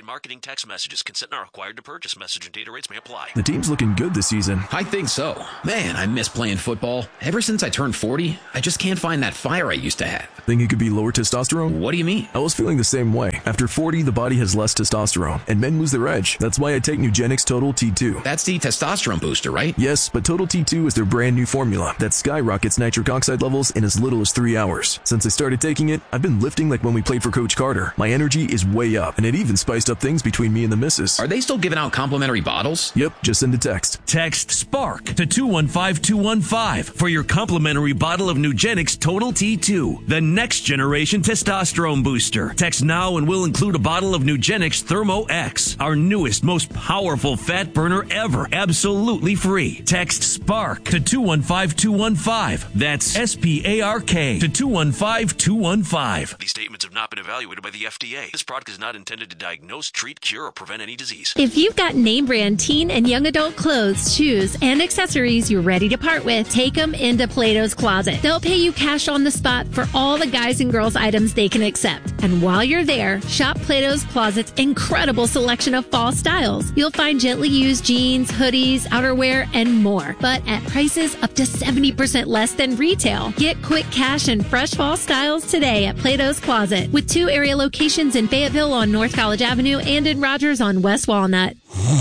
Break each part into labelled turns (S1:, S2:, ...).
S1: Automated marketing text messages. Consent not required to purchase. Message and data rates may apply.
S2: The team's looking good this season.
S3: I think so. Man, I miss playing football. Ever since I turned 40, I just can't find that fire I used to have.
S2: Think it could be lower testosterone?
S3: What do you mean?
S2: I was feeling the same way. After 40, the body has less testosterone, and men lose their edge. That's why I take Nugenix Total T2.
S3: That's the testosterone booster, right?
S2: Yes, but Total T2 is their brand new formula that skyrockets nitric oxide levels in as little as 3 hours. Since I started taking it, I've been lifting like when we played for Coach Carter. My energy is way up, and it even spiced up things between me and the missus.
S3: Are they still giving out complimentary bottles?
S2: Yep, just send a text.
S4: Text SPARK to 215-215 for your complimentary bottle of Nugenix Total T2, the next generation testosterone booster. Text now and we'll include a bottle of Nugenix Thermo X, our newest, most powerful fat burner ever, absolutely free. Text SPARK to 215-215. That's SPARK to 215-215.
S1: These statements have not been evaluated by the FDA. This product is not intended to diagnose, treat, cure, or prevent any disease.
S5: If you've got name brand teen and young adult clothes, shoes, and accessories you're ready to part with, take them into Plato's Closet. They'll pay you cash on the spot for all the guys and girls items they can accept. And while you're there, shop Plato's Closet's incredible selection of fall styles. You'll find gently used jeans, hoodies, outerwear, and more, but at prices up to 70% less than retail. Get quick cash and fresh fall styles today at Plato's Closet, with 2 area locations in Fayetteville on North College Avenue and in Rogers on West Walnut.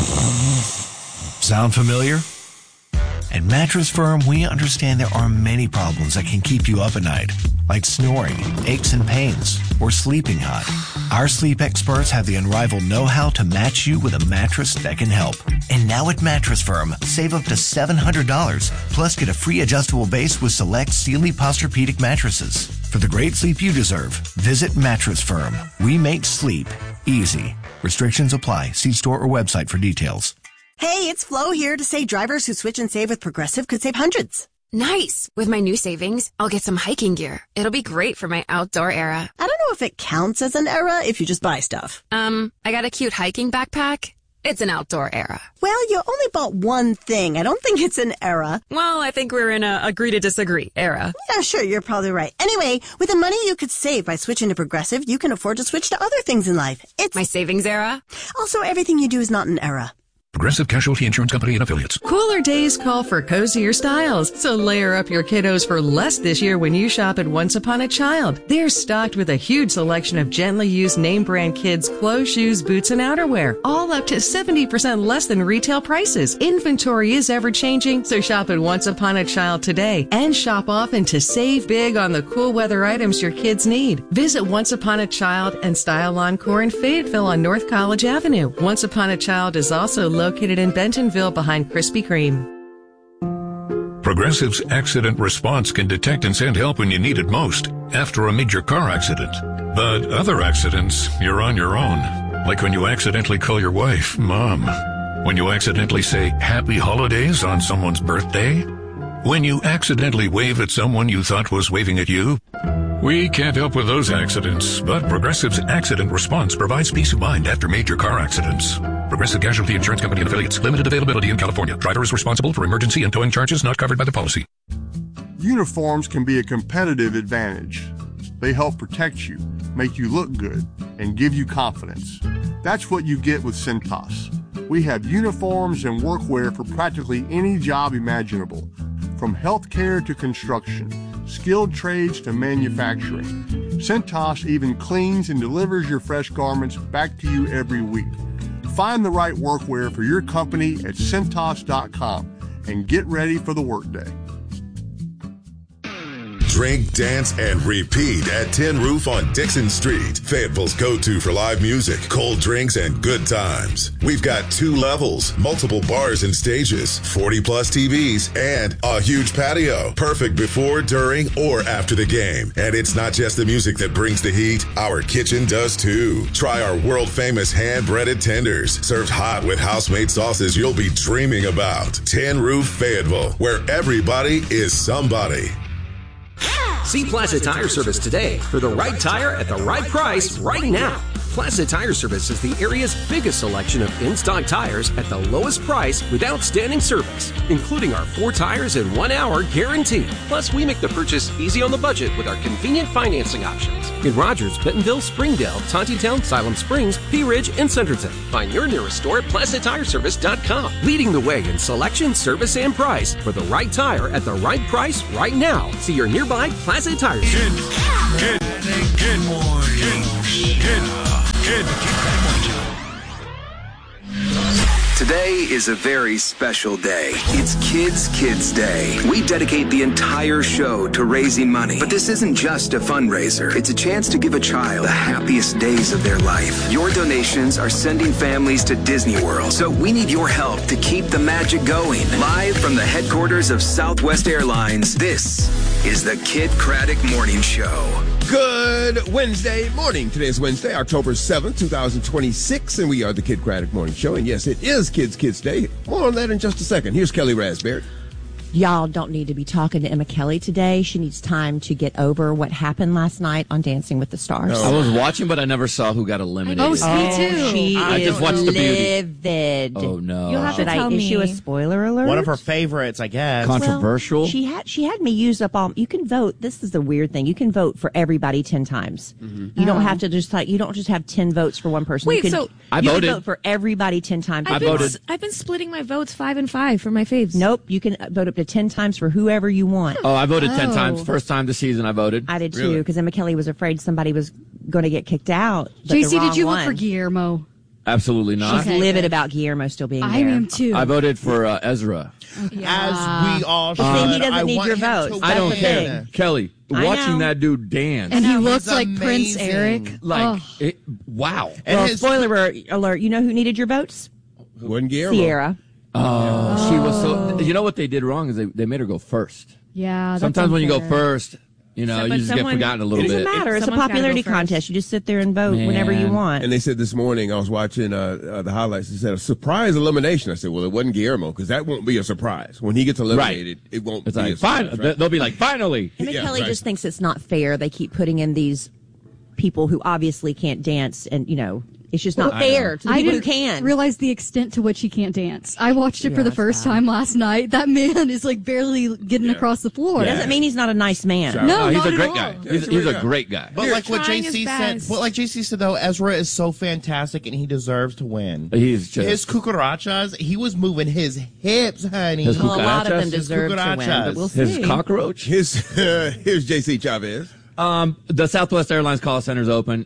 S6: Sound familiar? At Mattress Firm, we understand there are many problems that can keep you up at night, like snoring, aches and pains, or sleeping hot. Our sleep experts have the unrivaled know-how to match you with a mattress that can help. And now at Mattress Firm, save up to $700, plus get a free adjustable base with select Sealy Posturepedic mattresses. For the great sleep you deserve, visit Mattress Firm. We make sleep easy. Restrictions apply. See store or website for details.
S7: Hey, it's Flo here to say drivers who switch and save with Progressive could save hundreds.
S8: Nice! With my new savings, I'll get some hiking gear. It'll be great for my outdoor era.
S7: I don't know if it counts as an era if you just buy stuff.
S8: I got a cute hiking backpack. It's an outdoor era.
S7: Well, you only bought one thing. I don't think it's an era.
S8: Well, I think we're in a agree to disagree era.
S7: Yeah, sure, you're probably right. Anyway, with the money you could save by switching to Progressive, you can afford to switch to other things in life. It's
S8: my savings era.
S7: Also, everything you do is not an era.
S9: Progressive Casualty Insurance Company and Affiliates.
S10: Cooler days call for cozier styles, so layer up your kiddos for less this year when you shop at Once Upon a Child. They're stocked with a huge selection of gently used name brand kids' clothes, shoes, boots, and outerwear, all up to 70% less than retail prices. Inventory is ever changing, so shop at Once Upon a Child today and shop often to save big on the cool weather items your kids need. Visit Once Upon a Child and Style Encore in Fayetteville on North College Avenue. Once Upon a Child is also located in Bentonville behind Krispy Kreme.
S9: Progressive's accident response can detect and send help when you need it most after a major car accident. But other accidents, you're on your own. Like when you accidentally call your wife Mom. When you accidentally say Happy Holidays on someone's birthday. When you accidentally wave at someone you thought was waving at you. We can't help with those accidents, but Progressive's accident response provides peace of mind after major car accidents. Progressive Casualty Insurance Company and Affiliates. Limited availability in California. Driver is responsible for emergency and towing charges not covered by the policy.
S11: Uniforms can be a competitive advantage. They help protect you, make you look good, and give you confidence. That's what you get with Cintas. We have uniforms and workwear for practically any job imaginable, from healthcare to construction, skilled trades to manufacturing. Cintas even cleans and delivers your fresh garments back to you every week. Find the right workwear for your company at Cintas.com and get ready for the workday.
S12: Drink, dance, and repeat at Tin Roof on Dixon Street. Fayetteville's go-to for live music, cold drinks, and good times. We've got 2 levels, multiple bars and stages, 40-plus TVs, and a huge patio. Perfect before, during, or after the game. And it's not just the music that brings the heat. Our kitchen does too. Try our world-famous hand-breaded tenders, served hot with house-made sauces you'll be dreaming about. Tin Roof Fayetteville, where everybody is somebody.
S13: See Plaza Tire Service today for the right tire at the right price right now. Plaza Tire Service is the area's biggest selection of in-stock tires at the lowest price with outstanding service, including our 4 tires in 1 hour guarantee. Plus, we make the purchase easy on the budget with our convenient financing options. In Rogers, Bentonville, Springdale, Tontitown, Siloam Springs, Pea Ridge, and Centerton. Find your nearest store at PlazaTireService.com. Leading the way in selection, service, and price for the right tire at the right price right now. See your nearby Plaza Tire Service.
S14: Good morning. Good.
S15: Today is a very special day. It's Kids Day. We dedicate the entire show to raising money. But this isn't just a fundraiser. It's a chance to give a child the happiest days of their life. Your donations are sending families to Disney World. So we need your help to keep the magic going. Live from the headquarters of Southwest Airlines, this is the Kid Craddock Morning Show.
S16: Good Wednesday morning. Today is Wednesday, October 7th, 2026, and we are the Kid Craddock Morning Show. And yes, it is Kids Day. More on that in just a second. Here's Kelly Raspberry.
S17: Y'all don't need to be talking to Emma Kelly today. She needs time to get over what happened last night on Dancing with the Stars.
S18: I was watching, but I never saw who got eliminated.
S17: Me too. She
S18: I just watched the beauty.
S17: livid.
S18: Oh no!
S17: You'll have to tell me. Issue a spoiler alert?
S19: One of her favorites, I guess.
S18: Controversial.
S17: Well, she had me use up all. You can vote. This is the weird thing. You can vote for everybody 10 times. Mm-hmm. You don't have to you don't just have 10 votes for one person.
S20: Wait,
S17: you can,
S20: I
S17: voted. Can vote for everybody 10 times.
S20: I voted. I've been splitting my votes 5 and 5 for my faves.
S17: Nope. You can vote up to 10 times for whoever you want.
S18: Oh, I voted 10 times. First time this season I voted.
S17: I did too, because Emma Kelly was afraid somebody was going to get kicked out.
S20: JC, did you vote for Guillermo?
S18: Absolutely not.
S17: She's livid about Guillermo still being there.
S20: I am too.
S18: I voted for Ezra.
S19: As we all should.
S17: He doesn't need your vote.
S18: I don't care. Kelly, watching that dude dance.
S20: And he looks like Prince Eric.
S18: Wow.
S17: Well, spoiler alert, you know who needed your votes?
S16: Wasn't Guillermo.
S17: Sierra.
S18: Oh, she was so. You know what they did wrong is they made her go first.
S20: Yeah.
S18: Sometimes when you go first, you know, you just get forgotten a little bit.
S17: It doesn't matter. It's a popularity contest. You just sit there and vote whenever you want.
S16: And they said this morning, I was watching the highlights, they said a surprise elimination. I said, well, it wasn't Guillermo, because that won't be a surprise. When he gets eliminated, it won't be a surprise.
S18: Right? They'll be like, finally.
S17: Emma Kelly just thinks it's not fair. They keep putting in these people who obviously can't dance, and, you know, it's just not fair to the people who can.
S20: I didn't realize the extent to which he can't dance. I watched it for the first time last night. That man is like barely getting across the floor.
S17: It doesn't mean he's not a nice man.
S20: No,
S18: he's
S20: not
S18: a great
S20: at
S18: guy.
S20: all.
S18: He's a great guy.
S19: But like what JC said, though, Ezra is so fantastic and he deserves to win.
S18: He's just
S19: his cucarachas. He was moving his hips, honey.
S17: A lot of them deserve to win, but we'll see.
S18: His cockroach.
S16: Here's JC Chavez.
S18: The Southwest Airlines call center is open,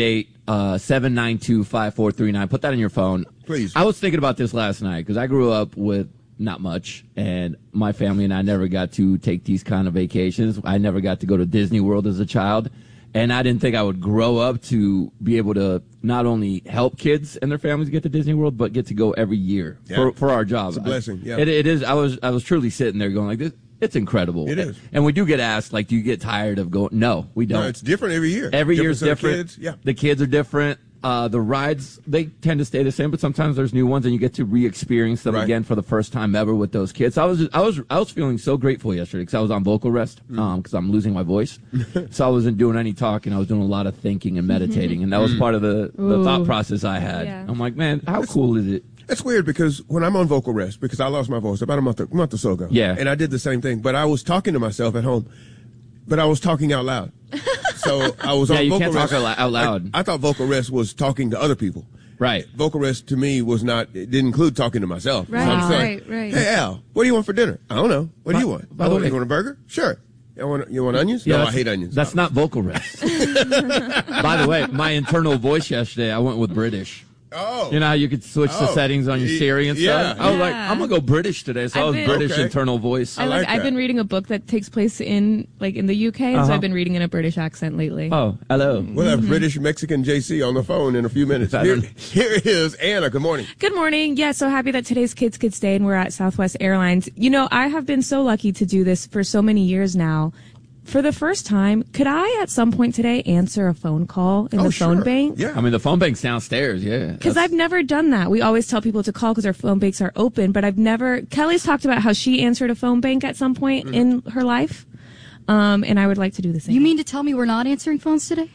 S18: 888-792-5439. Put that in your phone.
S16: Please.
S18: I was thinking about this last night because I grew up with not much, and my family and I never got to take these kind of vacations. I never got to go to Disney World as a child, and I didn't think I would grow up to be able to not only help kids and their families get to Disney World, but get to go every year for our job.
S16: It's a blessing. Yeah.
S18: It is. I was truly sitting there going like this. It's incredible.
S16: It is.
S18: And we do get asked, like, do you get tired of going? No, we don't.
S16: No, it's different every year.
S18: Every year is different.
S16: Kids. Yeah.
S18: The kids are different. The rides, they tend to stay the same, but sometimes there's new ones and you get to re-experience them again for the first time ever with those kids. I was feeling so grateful yesterday because I was on vocal rest because I'm losing my voice. So I wasn't doing any talking. I was doing a lot of thinking and meditating, and that was part of the thought process I had. Yeah. I'm like, man, how cool is it?
S16: It's weird because when I'm on vocal rest, because I lost my voice about a month or so ago.
S18: Yeah.
S16: And I did the same thing, but I was talking to myself at home, but I was talking out loud. So I was on vocal rest.
S18: Talk out loud.
S16: I thought vocal rest was talking to other people.
S18: Right.
S16: Vocal rest to me was not, it didn't include talking to myself.
S20: Right,
S16: so I'm saying,
S20: right.
S16: Hey, Al, what do you want for dinner? I don't know. What do you want?
S18: By the way,
S16: you want a burger? Sure. You want onions?
S18: Yeah,
S16: no, I hate onions.
S18: That's not vocal rest. By the way, my internal voice yesterday, I went with British.
S16: Oh.
S18: You know how you could switch the settings on your Siri and stuff? I was like, I'm going to go British today. So I was British internal voice.
S20: I've been reading a book that takes place in the UK, and so I've been reading in a British accent lately.
S18: Oh, hello.
S16: We'll have British Mexican JC on the phone in a few minutes. Here is Anna. Good morning.
S20: Good morning. Yeah, so happy that today's Kids Day, and we're at Southwest Airlines. You know, I have been so lucky to do this for so many years now. For the first time, could I at some point today answer a phone call in the phone bank?
S16: Yeah.
S18: I mean, the phone bank's downstairs, yeah.
S20: Because I've never done that. We always tell people to call because our phone banks are open, but I've never... Kelly's talked about how she answered a phone bank at some point in her life, and I would like to do the same.
S21: You mean to tell me we're not answering phones today?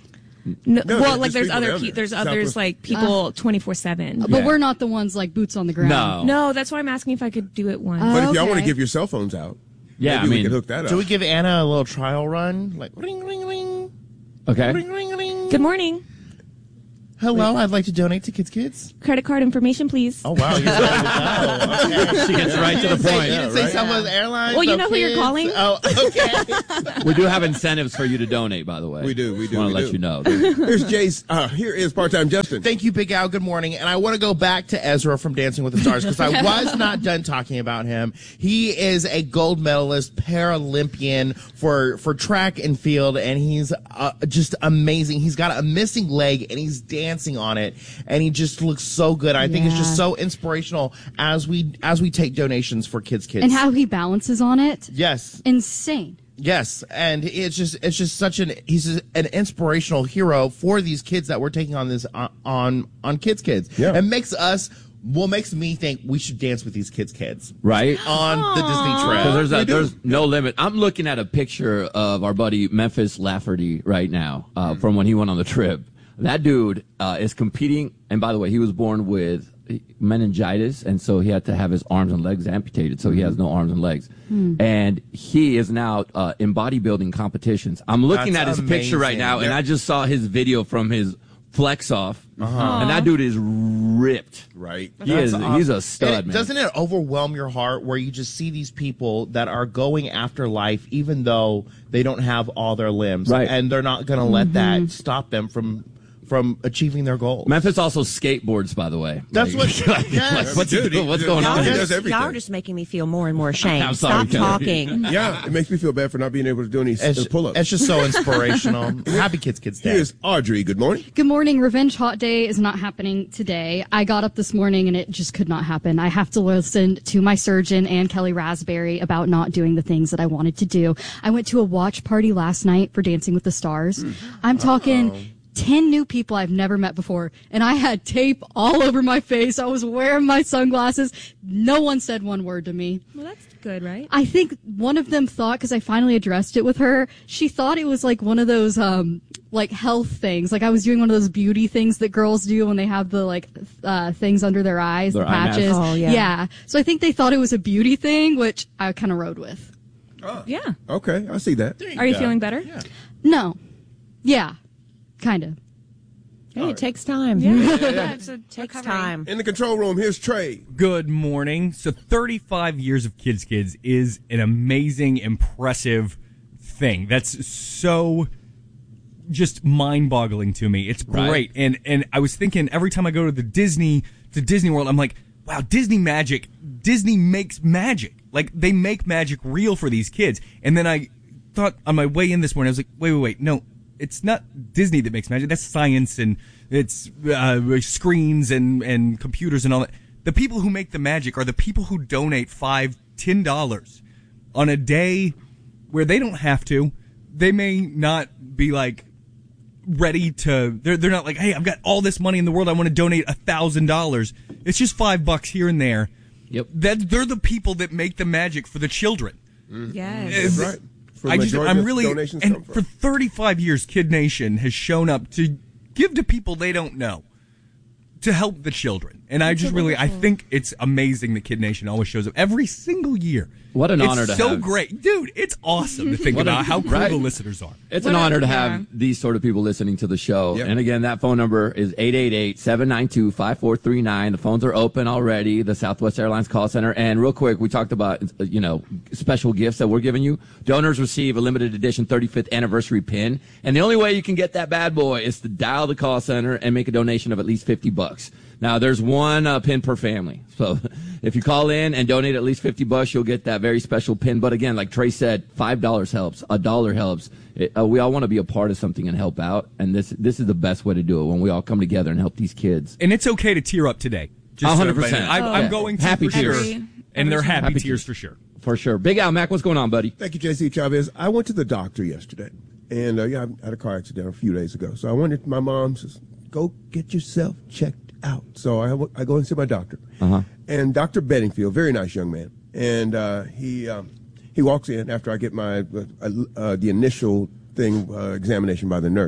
S20: No,
S21: No,
S20: well,
S21: there's
S20: like there's
S21: people
S20: other
S21: down there.
S20: there's
S21: Southwest-
S20: others like people 24/7.
S21: Yeah.
S22: But we're not the ones like boots on the ground.
S20: No, that's why I'm asking if I could do it once.
S21: But if y'all want to give your cell phones out,
S18: Yeah,
S21: maybe
S18: I
S21: we
S18: mean-
S21: can hook that up.
S19: Should we give Anna a little trial run? Like, ring, ring, ring.
S18: Okay.
S19: Ring, ring, ring.
S20: Good morning.
S19: Hello, I'd like to donate to Kids.
S20: Credit card information, please.
S19: Oh, wow. You're ready to go. Okay.
S18: She gets right to the point.
S19: You didn't say Southwest Airlines.
S20: Well, you
S19: no
S20: know who you're
S19: kids.
S20: calling?
S19: Oh, okay.
S18: We do have incentives for you to donate, by the way.
S21: We do.
S18: Want to let you know.
S21: Here's Jace. Here is part-time Justin.
S19: Thank you, Big Al. Good morning. And I want to go back to Ezra from Dancing with the Stars because I was not done talking about him. He is a gold medalist, Paralympian for track and field, and he's just amazing. He's got a missing leg, and he's dancing on it, and he just looks so good. I think it's just so inspirational as we take donations for kids.
S22: And how he balances on it.
S19: Yes.
S22: Insane.
S19: Yes, and it's just such he's an inspirational hero for these kids that we're taking on this on Kids.
S21: Yeah.
S19: It makes me think we should dance with these kids.
S18: Right?
S19: On the Disney Trail.
S18: Because there's no limit. I'm looking at a picture of our buddy Memphis Lafferty right now from when he went on the trip. That dude is competing, and by the way, he was born with meningitis, and so he had to have his arms and legs amputated, so he has no arms and legs. And he is now in bodybuilding competitions. I'm looking at his picture right now, and I just saw his video from his flex off, and that dude is ripped.
S21: Right.
S18: He's a stud, man.
S19: Doesn't it overwhelm your heart where you just see these people that are going after life even though they don't have all their limbs,
S18: Right.
S19: and they're not going to let that stop them from achieving their goals.
S18: Memphis also skateboards, by the way.
S19: That's what. Yes.
S18: What's going on?
S17: Y'all are just making me feel more and more ashamed.
S18: I'm sorry,
S17: Stop
S18: Kelly.
S17: talking.
S21: Yeah, it makes me feel bad for not being able to do any pull-ups.
S19: It's just so inspirational. Happy Kids Day.
S21: Here's Audrey. Good morning.
S22: Good morning. Revenge Hot Day is not happening today. I got up this morning and it just could not happen. I have to listen to my surgeon and Kelly Raspberry about not doing the things that I wanted to do. I went to a watch party last night for Dancing with the Stars. I'm talking 10 new people I've never met before, and I had tape all over my face. I was wearing my sunglasses. No one said one word to me.
S20: Well, that's good, right?
S22: I think one of them thought, because I finally addressed it with her, she thought it was like one of those like health things. Like I was doing one of those beauty things that girls do when they have the things under their eyes, the patches.
S17: Oh, yeah.
S22: Yeah. So I think they thought it was a beauty thing, which I kind of rode with.
S20: Yeah.
S21: Okay, I see that.
S20: Are you feeling better?
S21: Yeah.
S22: No. Yeah. Kind of.
S17: Hey, it takes time.
S20: It
S17: takes time.
S21: In the control room, here's Trey.
S23: Good morning. So 35 years of Kids is an amazing, impressive thing. That's so just mind-boggling to me. It's great.
S18: Right.
S23: And I was thinking every time I go to Disney World, I'm like, wow, Disney makes magic. Like they make magic real for these kids. And then I thought on my way in this morning, I was like, wait, no. It's not Disney that makes magic. That's science, and it's screens and computers and all that. The people who make the magic are the people who donate $5, $10 on a day where they don't have to. They may not be like ready to. They're not like, hey, I've got all this money in the world. I want to donate $1,000. It's just $5 here and there.
S18: Yep.
S23: They're the people that make the magic for the children.
S20: Yes.
S21: That's right.
S23: I'm really, and for 35 years, Kid Nation has shown up to give to people they don't know, to help the children. And I think it's amazing that Kid Nation always shows up every single year.
S18: What an honor to have.
S23: It's so great. Dude, it's awesome to think about how cool the listeners are.
S18: It's an honor to have these sort of people listening to the show. Yep. And again, that phone number is 888-792-5439. The phones are open already, the Southwest Airlines call center. And real quick, we talked about, special gifts that we're giving you. Donors receive a limited edition 35th anniversary pin. And the only way you can get that bad boy is to dial the call center and make a donation of at least $50. Now, there's one pin per family. So if you call in and donate at least $50, you'll get that very special pin. But again, like Trey said, $5 helps. $1 helps. We all want to be a part of something and help out. And this is the best way to do it, when we all come together and help these kids.
S23: And it's okay to tear up today. Just
S18: 100%.
S23: I'm going to
S18: happy
S23: for
S18: tears.
S23: sure. And they're happy tears for sure.
S18: For sure. Big Al, Mac, what's going on, buddy?
S21: Thank you, JC Chavez. I went to the doctor yesterday. And I had a car accident a few days ago. So I went to my mom, says, go get yourself checked out. So I go and see my doctor. And Dr. Bedingfield, very nice young man. And he walks in after I get my the initial examination by the nurse.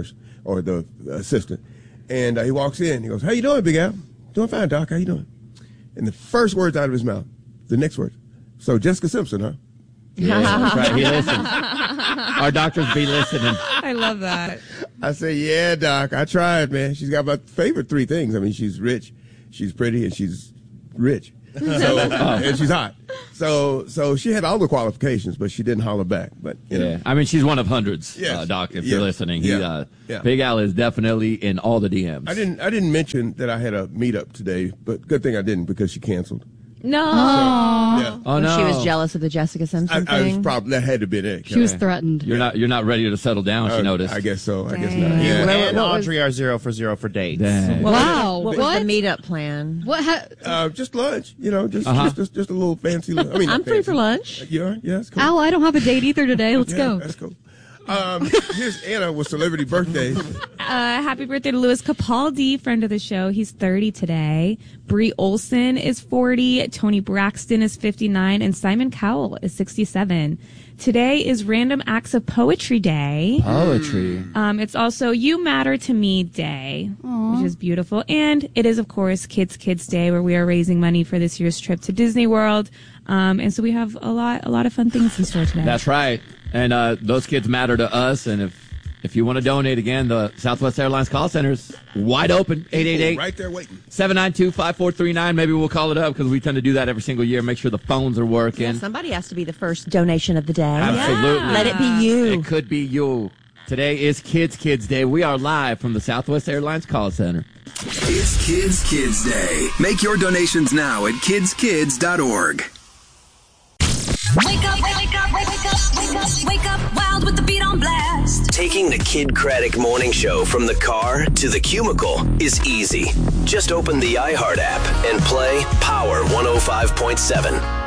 S21: or the assistant. And he walks in. He goes, "How you doing, Big Al?" "Doing fine, Doc. How you doing?" And the first words out of his mouth, the next words, "So Jessica Simpson, huh?"
S18: Yeah, that's right. He listens. Our doctors be listening.
S20: I love that.
S21: I say, "Yeah, Doc, I tried, man. She's got my favorite three things. I mean, she's rich, she's pretty, and she's rich. So, and she's hot. So she had all the qualifications, but she didn't holler back. But you know.
S18: I mean, she's one of hundreds,
S21: Yes.
S18: Doc. If
S21: Yeah.
S18: you're listening,
S21: Yeah.
S18: Big Al is definitely in all the DMs.
S21: I didn't mention that I had a meetup today, but good thing I didn't because she canceled.
S20: No.
S21: Yeah.
S18: Oh no.
S17: She was jealous of the Jessica Simpson
S21: I was
S17: thing.
S21: probably that had to be it.
S22: She was threatened.
S18: You're not ready to settle down. She noticed.
S21: I guess so. I guess
S20: Dang.
S21: not. Yeah.
S19: And Audrey are 0 for 0 for dates.
S18: Dang.
S22: Wow.
S17: What was the meetup plan?
S21: Just lunch. You know, just a little fancy lunch. I mean,
S17: I'm
S21: not
S17: free
S21: fancy.
S17: for lunch.
S21: You are? Yeah, that's cool.
S22: Al, I don't have a date either today. Let's
S21: Yeah,
S22: go.
S21: That's cool. Here's Anna with celebrity birthdays.
S20: Happy birthday to Louis Capaldi, friend of the show. He's 30 today. Brie Olson is 40. Tony Braxton is 59. And Simon Cowell is 67. Today is Random Acts of Poetry Day.
S18: Poetry.
S20: It's also You Matter to Me Day, which is beautiful. And it is, of course, Kids Day, where we are raising money for this year's trip to Disney World. And so we have a lot of fun things in store today.
S18: That's right. And those kids matter to us. And if you want to donate, again, the Southwest Airlines call center is wide open. 888
S21: right there waiting.
S18: 792-5439. Maybe we'll call it up because we tend to do that every single year. Make sure the phones are working.
S17: Yeah, somebody has to be the first donation of the day.
S18: Absolutely.
S17: Let it be you.
S18: It could be you. Today is Kids Day. We are live from the Southwest Airlines call center.
S15: It's Kids Day. Make your donations now at kidskids.org.
S2: Wake up, wake up, wake up, wake up, wake up, wild with the beat on blast.
S1: Taking the Kid Craddock Morning Show from the car to the cubicle is easy. Just open the iHeart app and play Power 105.7.